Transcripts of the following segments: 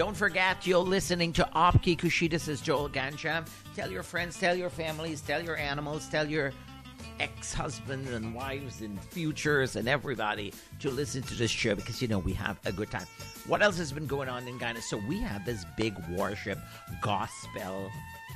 Don't forget, you're listening to Opki Kushi. This is Joel Gancham. Tell your friends, tell your families, tell your animals, tell your ex-husbands and wives and futures and everybody to listen to this show because, we have a good time. What else has been going on in Ghana? So we have this big worship gospel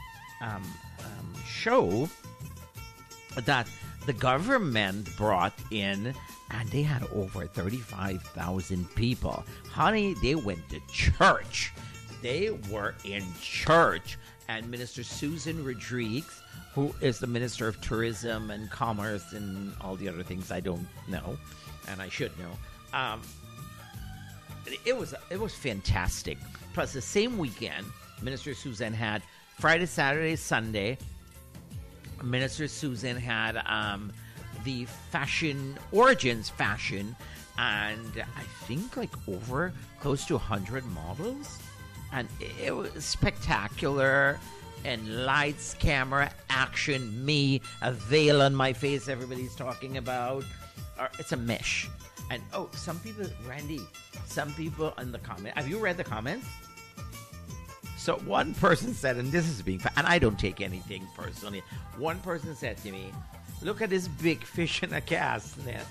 show that the government brought in, and they had over 35,000 people. Honey, they went to church. They were in church. And Minister Susan Rodriguez, who is the Minister of Tourism and Commerce and all the other things I don't know, and I should know, it was fantastic. Plus, the same weekend, Minister Susan had Friday, Saturday, Sunday. Minister Susan had the Origins fashion, and I think over close to 100 models, and it was spectacular. And lights, camera, action, me, a veil on my face everybody's talking about. It's a mesh. And some people, Randy, in the comment, have you read the comments? So one person said, and this is being fun, and I don't take anything personally. One person said to me, look at this big fish in a cast net.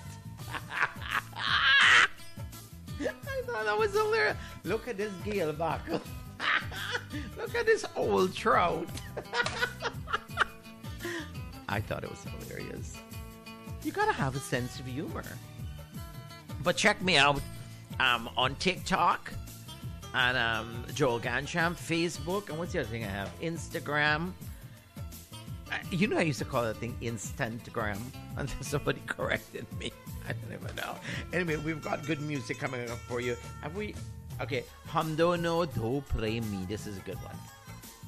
I thought that was hilarious. Look at this Gail buckle. Look at this old trout. I thought it was hilarious. You gotta have a sense of humor. But check me out on TikTok and Joel Gancham, Facebook, and what's the other thing I have? Instagram. I used to call that thing Instantgram until somebody corrected me. I don't even know. Anyway, we've got good music coming up for you. Have we? Okay, Hamdo no do pray me. This is a good one.